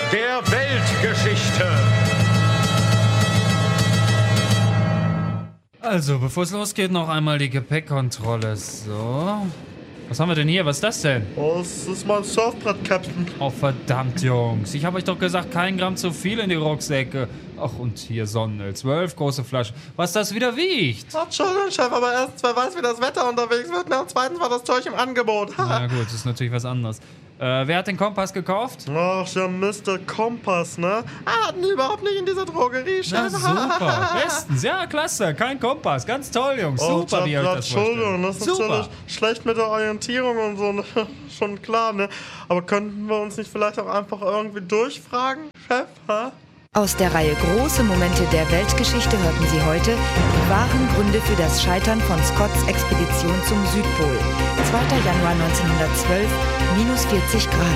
der Weltgeschichte. Also, bevor es losgeht, noch einmal die Gepäckkontrolle. So. Was haben wir denn hier? Was ist das denn? Oh, das ist mein Surfbrett, Captain. Oh, verdammt, Jungs. Ich habe euch doch gesagt, kein Gramm zu viel in die Rucksäcke. Ach, und hier Sonnenöl. 12 große Flaschen. Was das wieder wiegt. Ach, Entschuldigung, Chef, aber erstens, wer weiß, wie das Wetter unterwegs wird, und zweitens war das Zeug im Angebot. Na gut, das ist natürlich was anderes. Wer hat den Kompass gekauft? Ach ja, Mr. Kompass, ne? Hatten die überhaupt nicht in dieser Drogerie, Chef. Na super, bestens. Ja, klasse. Kein Kompass. Ganz toll, Jungs. Super, wie ihr euch das Entschuldigung, das vorstellt. ist natürlich schlecht mit der Orientierung und so, ne? Schon klar, ne? Aber könnten wir uns nicht vielleicht auch einfach irgendwie durchfragen, Chef, ha? Aus der Reihe Große Momente der Weltgeschichte hörten Sie heute die wahren Gründe für das Scheitern von Scotts Expedition zum Südpol. 2. Januar 1912, -40 Grad.